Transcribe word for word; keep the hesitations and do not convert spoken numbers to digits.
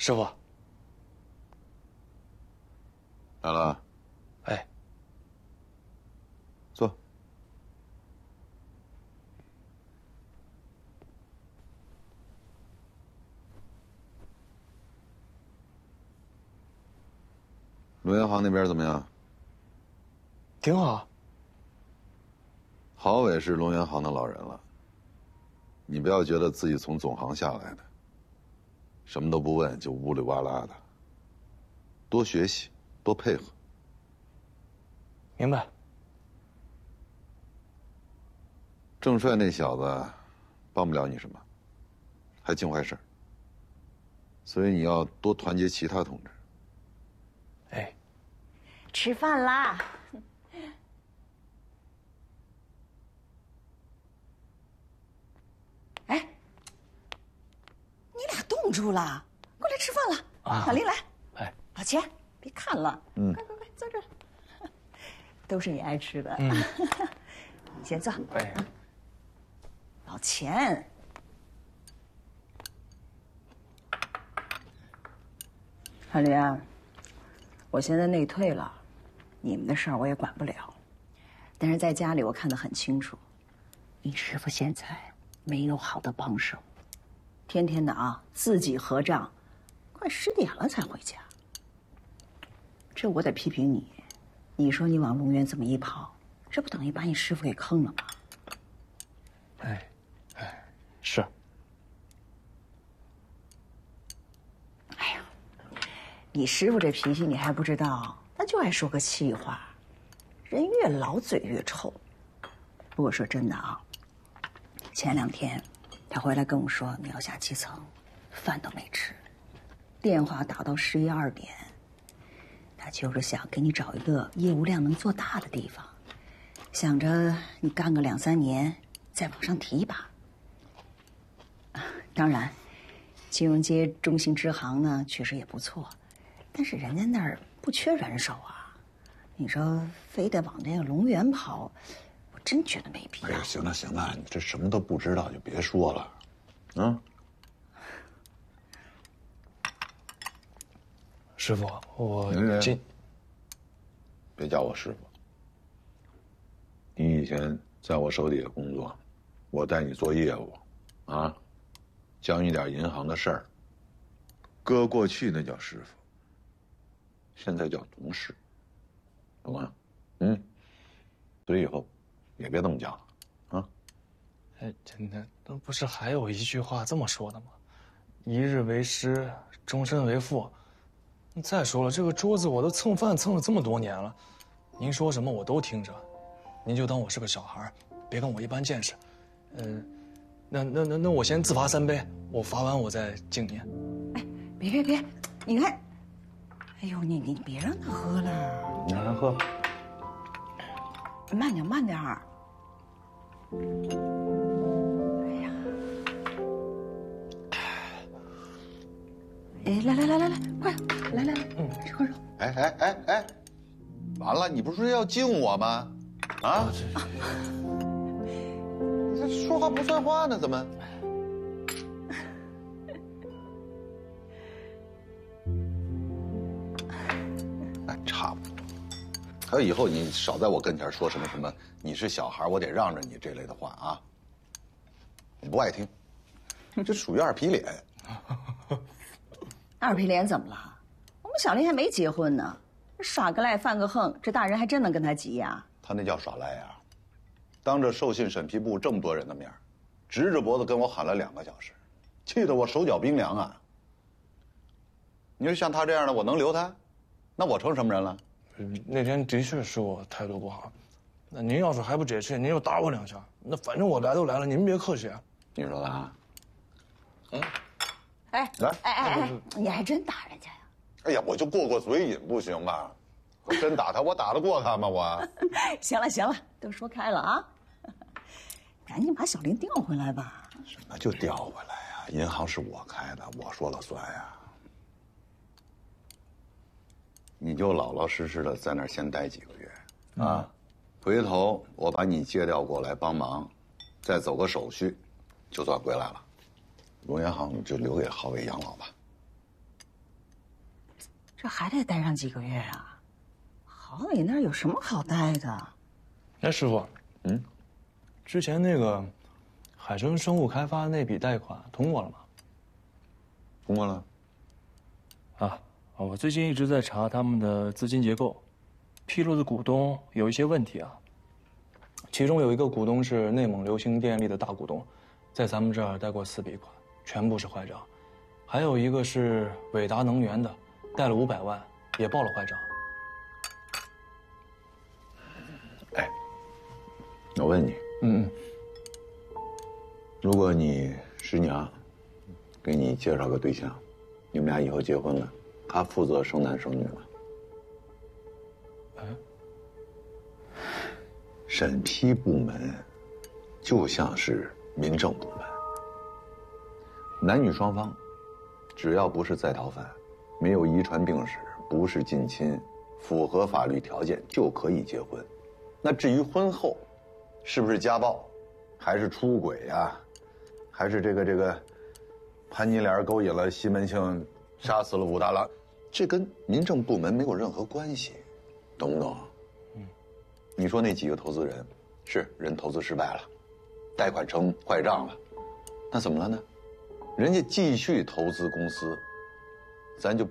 师傅。 来了。 哎。 坐。龙源行那边怎么样？ 挺好。 郝伟是龙源行的老人了，你不要觉得自己从总行下来的，什么都不问就呜里哇啦的。多学习，多配合。 明白。 郑帅那小子帮不了你什么，还净坏事，所以你要多团结其他同志。 哎， 吃饭啦！哎，你俩冻住了，过来吃饭了。啊，小林来。 哎， 老钱，别看了， 嗯， 快快快，坐这儿。都是你爱吃的。 嗯， 你先坐。 哎， 老钱。小林啊，我现在内退了，你们的事儿我也管不了。但是在家里我看得很清楚，你师傅现在没有好的帮手，天天的啊自己合账，快十点了才回家。这我得批评你，你说你往龙源这么一跑，这不等于把你师傅给坑了吗？ 哎，哎，是。 哎呀，你师傅这脾气你还不知道，他就爱说个气话，人越老嘴越臭。不过说真的啊，前两天他回来跟我说你要下基层，饭都没吃，电话打到十一二点，他就是想给你找一个业务量能做大的地方，想着你干个两三年再往上提一把。当然金融街中信支行呢确实也不错，但是人家那儿不缺人手啊，你说非得往这个龙源跑，我真觉得没必要。 哎呀，行了行了，你这什么都不知道就别说了，啊。 师傅，我今别叫我师傅。你以前在我手底下工作，我带你做业务，啊，教你点银行的事儿。哥过去那叫师傅，现在叫同事，懂吗？嗯，所以以后也别这么叫了，啊。 哎，真的，那不是还有一句话这么说的吗？一日为师，终身为父。再说了，这个桌子我都蹭饭蹭了这么多年了，您说什么我都听着，您就当我是个小孩，别跟我一般见识。呃，那那那那我先自罚三杯，我罚完我再敬您。 哎，别别别，你看，哎呦，你你别让他喝了， 你让他喝， 慢点慢点儿。哎呀，哎，来来来来来，快来来来，嗯，吃块肉。 哎哎哎哎，完了，你不是要敬我吗？啊？你这说话不算话呢，怎么？哎，差不多。还有以后你少在我跟前说什么什么，你是小孩，我得让着你这类的话啊，我不爱听。这属于二皮脸。 二皮脸怎么了？我们小林还没结婚呢，耍个赖犯个横，这大人还真能跟他急呀？ 他那叫耍赖呀！当着授信审批部这么多人的面，直着脖子跟我喊了两个小时，气得我手脚冰凉啊！你说像他这样的，我能留他？那我成什么人了？ 那天的确是我态度不好，那您要是还不解气，您就打我两下。那反正我来都来了，您别客气啊。 你说的啊？ 嗯。哎，来，哎哎哎，你还真打人家呀？ 哎呀，我就过过嘴瘾不行吗？我真打他，我打得过他吗？我。 行了行了，都说开了啊！赶紧把小林调回来吧。 什么就调回来呀？银行是我开的，我说了算呀。你就老老实实的在那儿先待几个月，啊，嗯、回头我把你借调过来帮忙，再走个手续，就算归来了。龙源行就留给郝伟养老吧。 这还得待上几个月啊？郝伟那儿有什么好待的？ 哎，师傅， 嗯， 之前那个海生生物开发那笔贷款通过了吗？ 通过了。 啊，我最近一直在查他们的资金结构，披露的股东有一些问题啊。其中有一个股东是内蒙流行电力的大股东，在咱们这儿贷过四笔款，全部是坏账。还有一个是伟达能源的，贷了五百万，也报了坏账。 哎，我问你， 嗯嗯， 如果你师娘给你介绍个对象，你们俩以后结婚了，他负责生男生女吗？ 嗯， 审批部门就像是民政部门，男女双方只要不是在逃犯，没有遗传病史，不是近亲，符合法律条件就可以结婚。那至于婚后是不是家暴，还是出轨呀，还是这个这个潘金莲勾引了西门庆，杀死了武大郎，这跟民政部门没有任何关系，懂不懂？嗯，你说那几个投资人，是人投资失败了，贷款成坏账了，那怎么了呢？人家继续投资公司，咱就